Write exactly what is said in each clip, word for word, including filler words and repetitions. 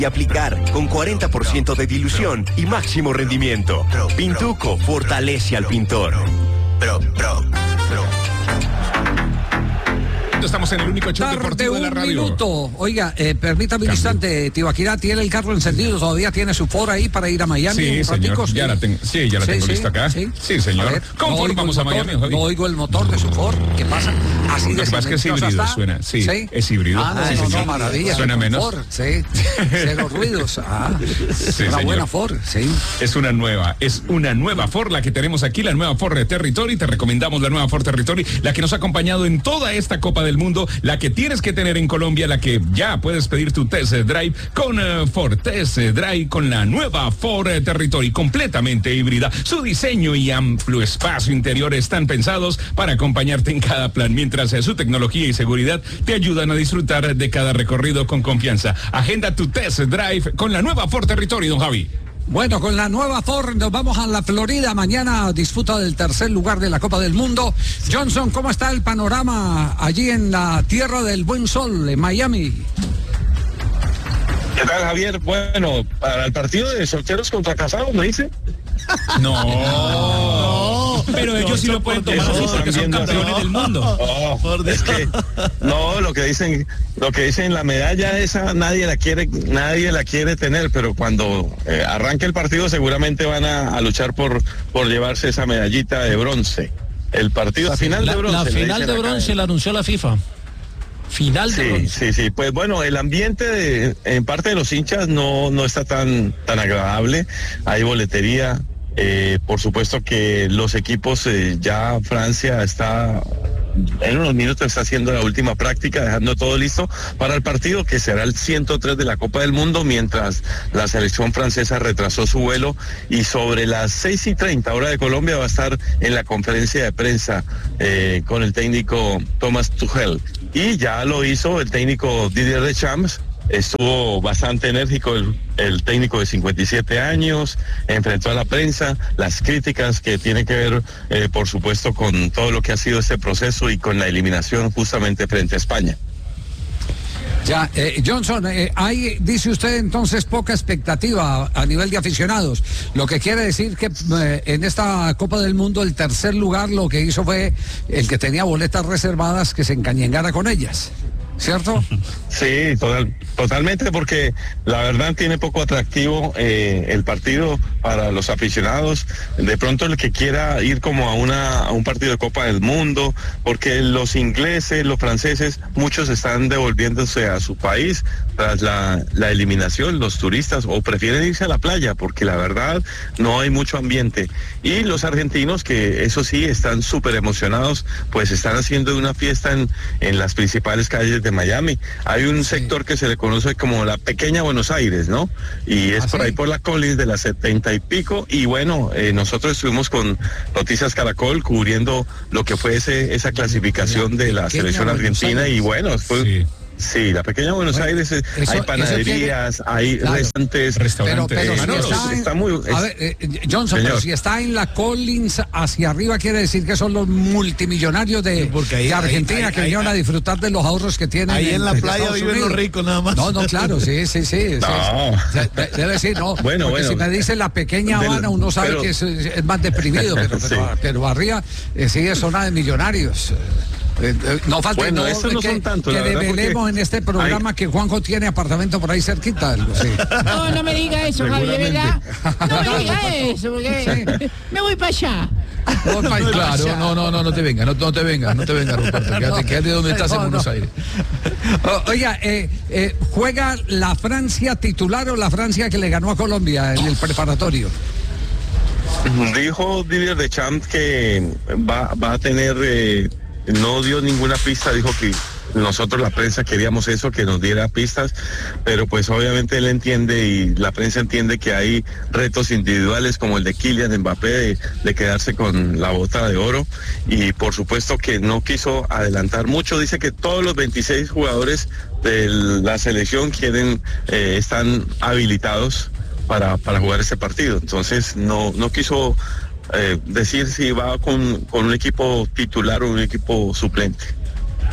y aplicar con cuarenta por ciento de dilución y máximo rendimiento. Pintuco fortalece al pintor. Pro, pro, pro. Estamos en el único show deportivo de la radio. Un minuto. Oiga, eh, permítame un instante, Tibaquirá, ¿tiene el carro encendido? ¿Todavía tiene su Ford ahí para ir a Miami? Sí, señor. Ya la tengo, sí, ya la sí, tengo sí, lista acá. Sí, sí señor. Ver, ¿Cómo no Ford vamos a Miami, motor, Javi? No oigo el motor de su Ford. ¿Qué pasa? Así Lo de que pasa es que es híbrido, está. suena. Sí, ¿Sí? es híbrido. Ah, no, sí, no, señor. no, maravilla. Suena menos. Ford, sí. Cero ruidos. Ah, sí, una señor. buena Ford, sí. Es una nueva, es una nueva Ford la que tenemos aquí, la nueva Ford Territory. Te recomendamos la nueva Ford Territory, la que nos ha acompañado en toda esta Copa del Mundo, la que tienes que tener en Colombia, la que ya puedes pedir tu test drive con uh, Ford Test Drive con la nueva Ford Territory completamente híbrida. Su diseño y amplio espacio interior están pensados para acompañarte en cada plan, mientras uh, su tecnología y seguridad te ayudan a disfrutar de cada recorrido con confianza. Agenda tu test drive con la nueva Ford Territory, don Javi. Bueno, con la nueva Ford nos vamos a la Florida. Mañana disputa del tercer lugar de la Copa del Mundo. Johnson, ¿cómo está el panorama allí en la tierra del buen sol, en Miami? ¿Qué tal, Javier? Bueno, para el partido de solteros contra casados, ¿me dice? No, no, pero ellos sí lo pueden tomar así porque son campeones del mundo. No, es que, no, lo que dicen, lo que dicen la medalla esa nadie la quiere, nadie la quiere tener, pero cuando eh, arranque el partido seguramente van a, a luchar por, por llevarse esa medallita de bronce. El partido, la final la, de bronce. La final de bronce la anunció la FIFA. Final de sí, bronce. sí, sí. Pues bueno, el ambiente de, en parte de los hinchas no, no está tan, tan agradable. Hay boletería. Eh, por supuesto que los equipos, eh, ya Francia está en unos minutos está haciendo la última práctica, dejando todo listo para el partido que será el ciento tres de la Copa del Mundo, mientras la selección francesa retrasó su vuelo y sobre las seis y treinta hora de Colombia va a estar en la conferencia de prensa eh, con el técnico Thomas Tuchel. Y ya lo hizo el técnico Didier Deschamps. Estuvo bastante enérgico el, el técnico de cincuenta y siete años, enfrentó a la prensa, las críticas que tienen que ver, eh, por supuesto, con todo lo que ha sido este proceso y con la eliminación justamente frente a España. Ya, eh, Johnson, eh, hay, dice usted entonces, poca expectativa a, a nivel de aficionados, lo que quiere decir que eh, en esta Copa del Mundo el tercer lugar lo que hizo fue el que tenía boletas reservadas que se encañengara con ellas, ¿cierto? Sí, total, totalmente, porque la verdad tiene poco atractivo eh, el partido para los aficionados. De pronto el que quiera ir como a una a un partido de Copa del Mundo, porque los ingleses, los franceses, muchos están devolviéndose a su país tras la, la eliminación, los turistas, o prefieren irse a la playa, porque la verdad no hay mucho ambiente. Y los argentinos, que eso sí, están súper emocionados, pues están haciendo una fiesta en, en las principales calles de Miami. Hay un sí. sector que se le conoce como la pequeña Buenos Aires, ¿no? Y es ¿Ah, por sí? ahí por la Collins de las setenta y pico, y bueno, eh, nosotros estuvimos con Noticias Caracol cubriendo lo que fue ese, esa clasificación de la selección argentina, y bueno, fue... Sí. Sí, la pequeña Buenos bueno, Aires, eso, hay panaderías, tiene, hay claro, restaurantes, restaurantes. Pero, pero eh, si está, en, está muy, es, a ver, eh, Johnson, señor. Pero si está en la Collins hacia arriba, quiere decir que son los multimillonarios de, ahí, de Argentina ahí, que ahí, vinieron ahí, a disfrutar de los ahorros que tienen. Ahí en, en la playa viven los ricos nada más. No, no, claro, sí, sí, sí. No. sí debe decir, no. Bueno, porque bueno. si me dice la pequeña Habana, uno sabe pero, que es, es más deprimido, pero, sí. pero, pero arriba eh, sí es zona de millonarios. Eh, eh, no falta bueno, no, eso no que, son tanto, que develemos en este programa hay... que Juanjo tiene apartamento por ahí cerquita. Algo, sí. No, no me diga eso, Javi, de verdad. No me diga eso, porque sí. me voy para allá. No, no, claro, no, no, no, no te vengas, no, no te vengas, no te vengas, Roberto, quédate, quédate donde estás no, en Buenos no. Aires. O, oiga, eh, eh, ¿juega la Francia titular o la Francia que le ganó a Colombia en el preparatorio? Dijo Didier Deschamps que va, va a tener... Eh, no dio ninguna pista, dijo que nosotros la prensa queríamos eso, que nos diera pistas, pero pues obviamente él entiende y la prensa entiende que hay retos individuales como el de Kylian Mbappé de, de quedarse con la bota de oro, y por supuesto que no quiso adelantar mucho. Dice que todos los veintiséis jugadores de la selección quieren, eh, están habilitados para, para jugar este partido, entonces no, no quiso Eh, decir si va con, con un equipo titular o un equipo suplente.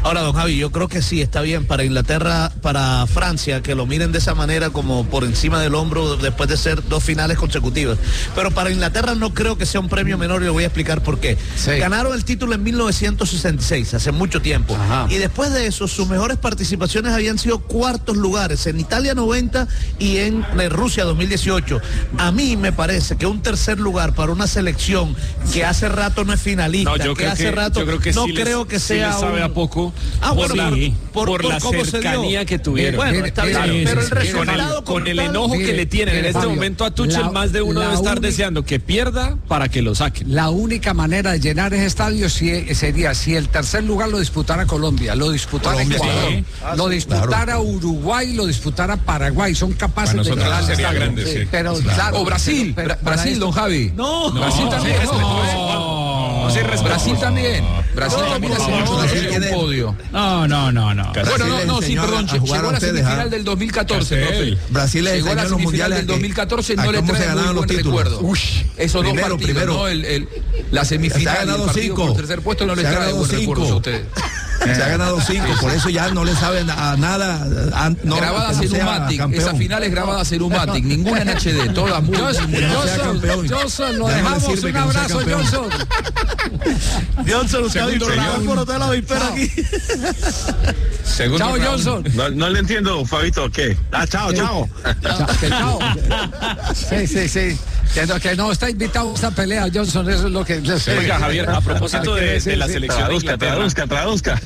Ahora, don Javi, yo creo que sí, está bien para Inglaterra, para Francia, que lo miren de esa manera como por encima del hombro después de ser dos finales consecutivas. Pero para Inglaterra no creo que sea un premio menor y le voy a explicar por qué. Sí. Ganaron el título en mil novecientos sesenta y seis, hace mucho tiempo. Ajá. Y después de eso, sus mejores participaciones habían sido cuartos lugares, en Italia noventa y en Rusia dos mil dieciocho. A mí me parece que un tercer lugar para una selección que hace rato no es finalista, no, yo que creo hace que, rato yo creo que no sí creo les, que sea sí les sabe un... a poco ah, por, bueno, la, por, por, por la por cercanía que tuvieron. Bueno, está bien, claro, pero sí, el sí, con el, con el enojo mire, que le tienen mire, en este Fabio, momento a Tuchel, la, más de uno debe estar única, deseando que pierda para que lo saquen. La única manera de llenar ese estadio si, sería si el tercer lugar lo disputara Colombia, lo disputara Colombia, Ecuador, sí. lo disputara claro. Uruguay, lo disputara Paraguay, son capaces para de llenar el estadio. Grande, sí. Sí. Pero, claro. Claro, o Brasil, pero, pero, Brasil, esto, don Javi. No, no Brasil no, también. No, no, no, Brasil también. Brasil no, también hace mucho un podio. No, no, no, no. Bueno, no, no, sí, perdón. Llegó a la semifinal del dos mil catorce. Brasil llegó a la semifinal del dos mil catorce, no le trae muy buen recuerdo. Esos dos partidos, ¿no? La semifinal y el partido por tercer puesto no le trae buen recuerdo a ustedes. Se ha ganado cinco, por eso ya no le saben a nada. A, no, grabadas en Umatic, esas finales grabadas en Umatic, ninguna en H D, todas muy Johnson, Johnson, lo dejamos, un abrazo, Johnson. Johnson, usted ha visto por hotel la víspera aquí. Chao, Johnson. No, no le entiendo, Fabito, ¿qué? Ah, chao, chao. Chao. Sí, sí, sí. Que no, que no está invitado a esta pelea, Johnson, eso es lo que... Oiga, Javier, a propósito de, de la selección traduzca, de Inglaterra... Traduzca, traduzca.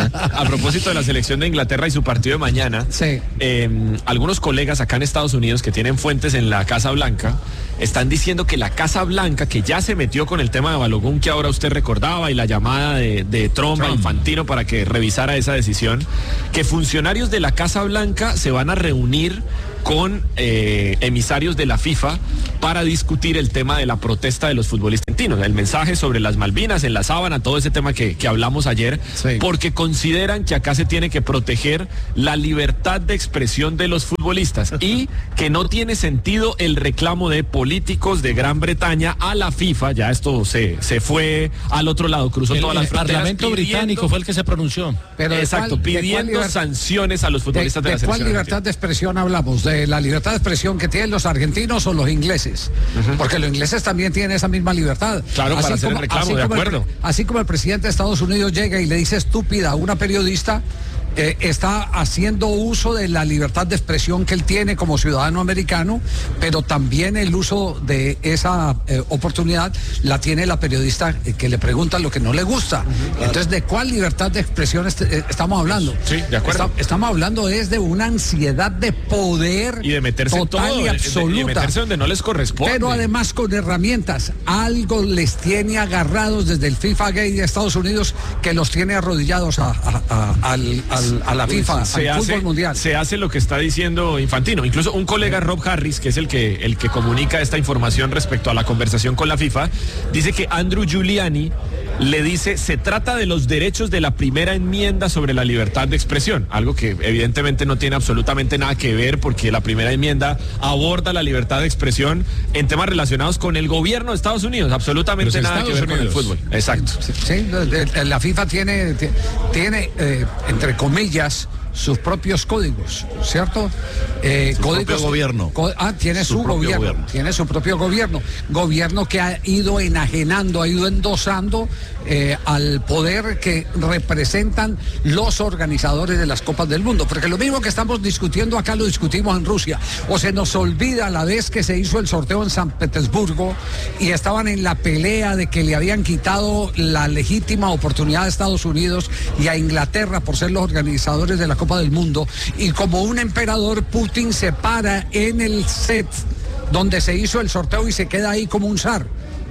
A propósito de la selección de Inglaterra y su partido de mañana, sí. eh, algunos colegas acá en Estados Unidos que tienen fuentes en la Casa Blanca están diciendo que la Casa Blanca, que ya se metió con el tema de Balogun que ahora usted recordaba y la llamada de, de Trump, Trump a Infantino para que revisara esa decisión, que funcionarios de la Casa Blanca se van a reunir con eh, emisarios de la FIFA para discutir el tema de la protesta de los futbolistas argentinos, el mensaje sobre las Malvinas, en la sábana, todo ese tema que, que hablamos ayer, sí. Porque consideran que acá se tiene que proteger la libertad de expresión de los futbolistas y que no tiene sentido el reclamo de políticos de Gran Bretaña a la FIFA, ya esto se, se fue al otro lado, cruzó el, todas las el fronteras. El Parlamento pidiendo, británico fue el que se pronunció. Pero exacto, cuál, pidiendo sanciones a los futbolistas de, de, de la selección. ¿De cuál libertad de expresión hablamos? ¿De la libertad de expresión que tienen los argentinos o los ingleses? Uh-huh. Porque los ingleses también tienen esa misma libertad. Claro, así para hacer como, el reclamo, de acuerdo. El, así como el presidente de Estados Unidos llega y le dice estúpida a una periodista, eh, está haciendo uso de la libertad de expresión que él tiene como ciudadano americano, pero también el uso de esa eh, oportunidad la tiene la periodista eh, que le pregunta lo que no le gusta. Uh-huh, claro. Entonces, ¿de cuál libertad de expresión est- eh, estamos hablando? Sí, de acuerdo. Está, estamos hablando es de una ansiedad de poder y de meterse total todo, y absoluta. De, de meterse donde no les corresponde. Pero además con herramientas. Algo les tiene agarrados desde el FIFA Gate de Estados Unidos que los tiene arrodillados a, a, a, al, al, a la FIFA, se al hace, fútbol mundial. Se hace lo que está diciendo Infantino. Incluso un colega, Rob Harris, que es el que, el que comunica esta información respecto a la conversación con la FIFA, dice que Andrew Giuliani le dice, se trata de los derechos de la primera enmienda sobre la libertad de expresión, algo que evidentemente no tiene absolutamente nada que ver porque la primera enmienda aborda la libertad de expresión en temas relacionados con el gobierno de Estados Unidos, absolutamente los nada Estados que ver Unidos. Con el fútbol. Exacto. Sí, la FIFA tiene, tiene eh, entre comillas, sus propios códigos, ¿cierto? Eh, su códigos, propio gobierno. Co- ah, tiene su, su gobierno, gobierno, tiene su propio gobierno. Gobierno que ha ido enajenando, ha ido endosando eh, al poder que representan los organizadores de las Copas del Mundo. Porque lo mismo que estamos discutiendo acá lo discutimos en Rusia. O se nos olvida la vez que se hizo el sorteo en San Petersburgo y estaban en la pelea de que le habían quitado la legítima oportunidad a Estados Unidos y a Inglaterra por ser los organizadores de la Copa del Mundo, y como un emperador, Putin se para en el set donde se hizo el sorteo y se queda ahí como un zar.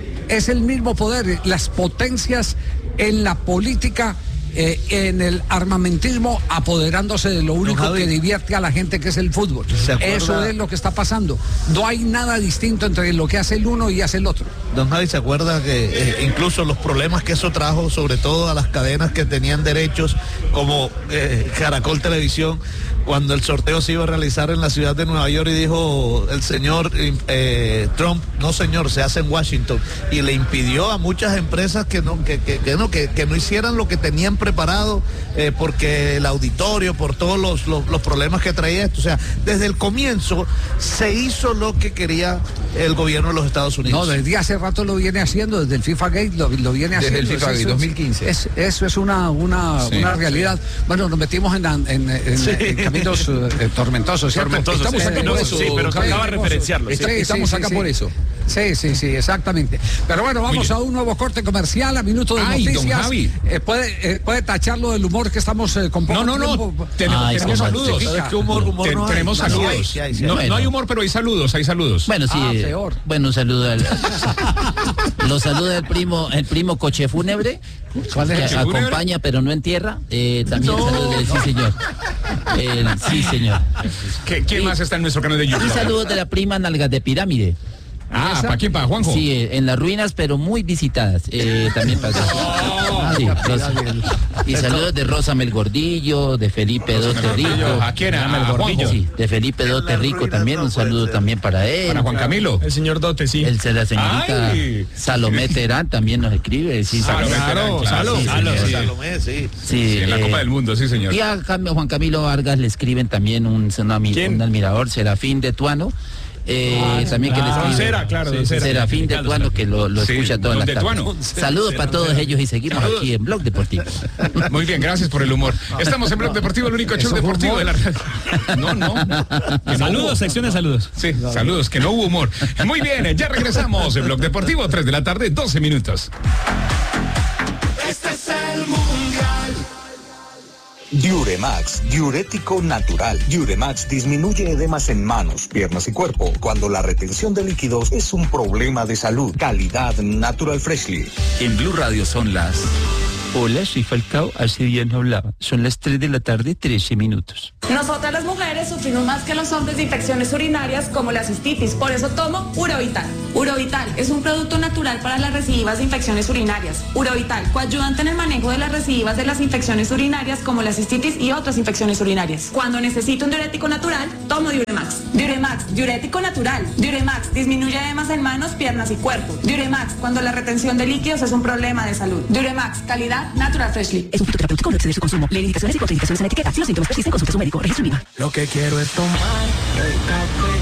Es el mismo poder, las potencias en la política, eh, en el armamentismo, apoderándose de lo único que divierte a la gente, que es el fútbol. Eso es lo que está pasando. No hay nada distinto entre lo que hace el uno y hace el otro. Don Javi, ¿se acuerda que eh, incluso los problemas que eso trajo, sobre todo a las cadenas que tenían derechos, como eh, Caracol Televisión, cuando el sorteo se iba a realizar en la ciudad de Nueva York y dijo el señor eh, Trump, no señor, se hace en Washington, y le impidió a muchas empresas que no, que, que, que no, que, que no hicieran lo que tenían preparado, eh, porque el auditorio, por todos los, los, los problemas que traía esto. O sea, desde el comienzo se hizo lo que quería el gobierno de los Estados Unidos. No, desde hace rato lo viene haciendo, desde el FIFA Gate lo, lo viene haciendo. Desde el FIFA Gate, dos mil quince. Es, eso es una, una, sí, una realidad. Sí. Bueno, nos metimos en, en, en, sí. en caminos eh, tormentosos, ¿cierto? Tormentosos, estamos acá por eso. Sí, pero acaba de referenciarlo. Sí, estamos sí, acá sí, por sí. eso. Sí, sí, sí, exactamente. Pero bueno, vamos a un nuevo corte comercial, a minuto de Ay, noticias. don Javi. Eh, puede, eh, puede tacharlo del humor que estamos eh, con poco No, no, tiempo. no. Tenemos, Ay, tenemos saludos. ¿Qué humor, humor Ten, no hay? tenemos No, saludos. hay, sí hay, sí hay. No, Bueno. no hay humor, pero hay saludos, hay saludos. Bueno, sí. Ah, eh, peor. bueno, un saludo al. Los saluda el primo, el primo Coche Fúnebre, ¿Cuál es que ese? acompaña pero no entierra. Eh, también no. Saludos del sí señor. El, sí señor. ¿Qué, ¿Quién y, más está en nuestro canal de YouTube? Y saludos de la prima Nalgas de Pirámide. Ah, ¿para quién? ¿Para Juanjo? Sí, eh, en las ruinas, pero muy visitadas. Eh, también para. Oh, sí, Rosa. Y saludos de Rosa Melgordillo, de Felipe Dote Rico. ¿A quién? ¿A Melgordillo? Sí, de Felipe Dote Rico también, un saludo también para él. Para Juan Camilo. El señor Dote, sí. El, la señorita Ay. Salomé Terán también nos escribe. Sí, Salomé Terán, claro. Sí, Salomé, señor. sí. Salomé, sí. Sí, Sí, en la eh, Copa del Mundo, sí, señor. Y a Cam- Juan Camilo Vargas le escriben también un, un, un admirador, Serafín de Tuano. Eh, Ah, también que le claro. escribe Cera, claro, don Cera. Serafín de Tuano, que lo, lo Sí, escucha todas don las de tardes. Tuano. Saludos para todos ellos y seguimos Saludos. aquí en Blog Deportivo. Muy bien, gracias por el humor. Estamos en Blog Deportivo, el único show deportivo de la radio. No, no. Que no Saludos, hubo. sección de saludos. Sí, saludos, que no hubo humor. Muy bien, ya regresamos en Blog Deportivo, tres de la tarde, doce minutos. Este es el Mundial. Diuremax, diurético natural. Diuremax disminuye edemas en manos, piernas y cuerpo cuando la retención de líquidos es un problema de salud. Calidad Natural Freshly. En Blue Radio son las... Hola, soy Falcao, hace días no hablaba. Son las tres de la tarde, trece minutos. Nosotras las mujeres sufrimos más que los hombres de infecciones urinarias como la cistitis, por eso tomo Urovital. Urovital es un producto natural para las recidivas de infecciones urinarias. Urovital, coayudante en el manejo de las recidivas de las infecciones urinarias como la cistitis y otras infecciones urinarias. Cuando necesito un diurético natural, tomo Diuremax. Diuremax, diurético natural. Diuremax disminuye edemas en manos, piernas y cuerpo. Diuremax, cuando la retención de líquidos es un problema de salud. Diuremax, calidad Natural Freshly. Es un fitoterapéutico, no excede su consumo. Lee indicaciones y contraindicaciones en la etiqueta. Si los síntomas persisten, consulte a su médico. Registro INVIMA. Lo que quiero es tomar el café.